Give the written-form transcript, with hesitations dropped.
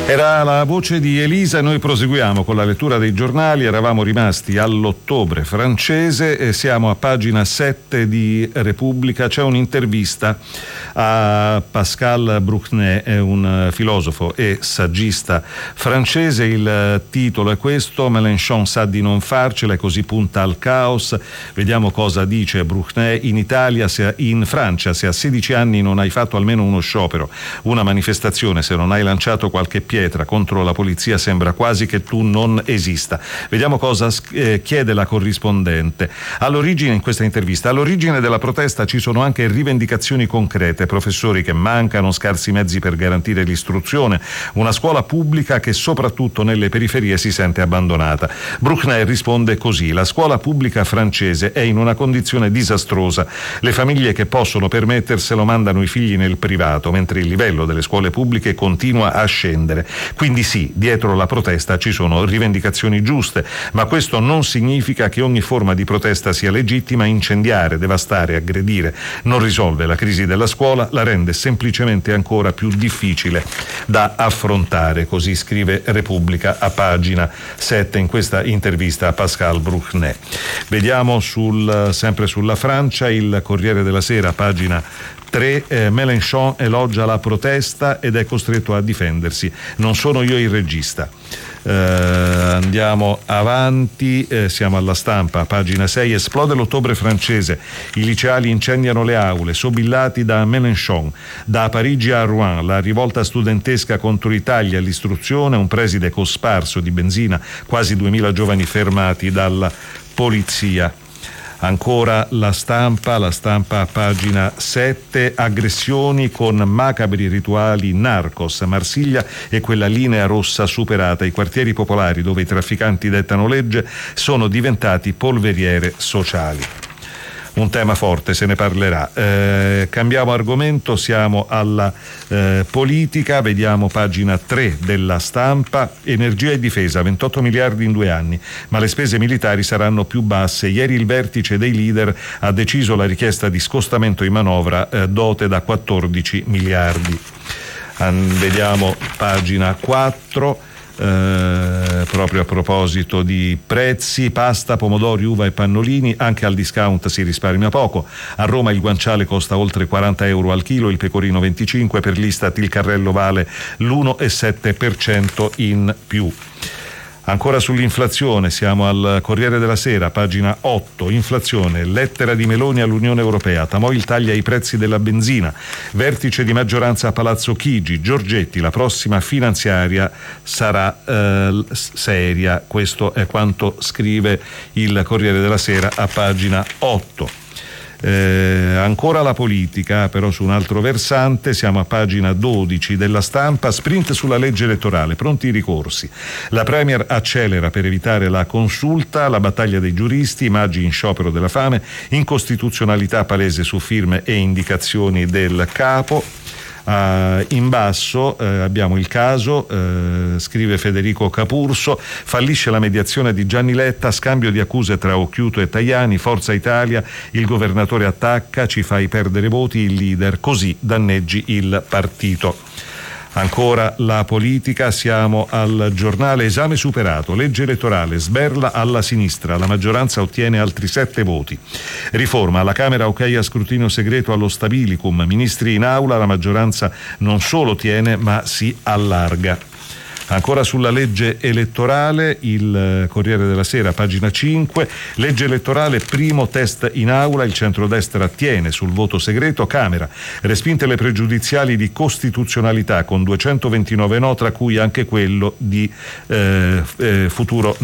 Era la voce di Elisa. Noi proseguiamo con la lettura dei giornali. Eravamo rimasti all'ottobre francese e siamo a pagina 7 di Repubblica. C'è un'intervista a Pascal Bruckner, è un filosofo e saggista francese. Il titolo è questo: Mélenchon sa di non farcela e così punta al caos. Vediamo cosa dice Bruckner. In Francia, se a 16 anni non hai fatto almeno uno sciopero, una manifestazione, se non hai lanciato qualche pietra contro la polizia, sembra quasi che tu non esista. Vediamo cosa chiede la corrispondente. In questa intervista, all'origine della protesta ci sono anche rivendicazioni concrete: professori che mancano, scarsi mezzi per garantire l'istruzione, una scuola pubblica che soprattutto nelle periferie si sente abbandonata. Bruckner risponde così: la scuola pubblica francese è in una condizione disastrosa. Le famiglie che possono permetterselo mandano i figli nel privato, mentre il livello delle scuole pubbliche continua a scendere. Quindi sì, dietro la protesta ci sono rivendicazioni giuste, ma questo non significa che ogni forma di protesta sia legittima. Incendiare, devastare, aggredire non risolve la crisi della scuola, la rende semplicemente ancora più difficile da affrontare. Così scrive Repubblica a pagina 7 in questa intervista a Pascal Bruckner. Vediamo sempre sulla Francia, il Corriere della Sera, pagina 3, Mélenchon elogia la protesta ed è costretto a difendersi. Non sono io il regista. Andiamo avanti, siamo alla Stampa, pagina 6, esplode l'ottobre francese, i liceali incendiano le aule, sobillati da Mélenchon. Da Parigi a Rouen, la rivolta studentesca contro i tagli all'istruzione, un preside cosparso di benzina, quasi 2000 giovani fermati dalla polizia. Ancora la stampa a pagina 7, aggressioni con macabri rituali narcos, Marsiglia è quella linea rossa superata, i quartieri popolari dove i trafficanti dettano legge sono diventati polveriere sociali. Un tema forte, se ne parlerà. Cambiamo argomento, siamo alla politica, vediamo pagina 3 della Stampa. Energia e difesa, 28 miliardi in 2 anni, ma le spese militari saranno più basse. Ieri il vertice dei leader ha deciso la richiesta di scostamento in manovra, dote da 14 miliardi. Vediamo pagina 4. Proprio a proposito di prezzi, pasta, pomodori, uva e pannolini, anche al discount si risparmia poco. A Roma il guanciale costa oltre 40 euro al chilo, il pecorino 25, per l'Istat il carrello vale l'1,7% in più. Ancora sull'inflazione, siamo al Corriere della Sera, pagina 8, inflazione, lettera di Meloni all'Unione Europea, Tamoil taglia i prezzi della benzina, vertice di maggioranza a Palazzo Chigi, Giorgetti, la prossima finanziaria sarà seria. Questo è quanto scrive il Corriere della Sera a pagina 8. Ancora la politica, però su un altro versante, siamo a pagina 12 della Stampa, sprint sulla legge elettorale, pronti i ricorsi. La Premier accelera per evitare la consulta, la battaglia dei giuristi, Maggi in sciopero della fame, incostituzionalità palese su firme e indicazioni del capo. In basso abbiamo il caso, scrive Federico Capurso, fallisce la mediazione di Gianni Letta, scambio di accuse tra Occhiuto e Tajani, Forza Italia, il governatore attacca, ci fai perdere voti, il leader, così danneggi il partito. Ancora la politica, siamo al Giornale, esame superato, legge elettorale, sberla alla sinistra, la maggioranza ottiene altri 7 voti. Riforma, alla Camera ok a scrutinio segreto allo Stabilicum, ministri in aula, la maggioranza non solo tiene ma si allarga. Ancora sulla legge elettorale, il Corriere della Sera, pagina 5, legge elettorale, primo test in aula, il centrodestra tiene sul voto segreto, Camera, respinte le pregiudiziali di costituzionalità con 229 no, tra cui anche quello di futuro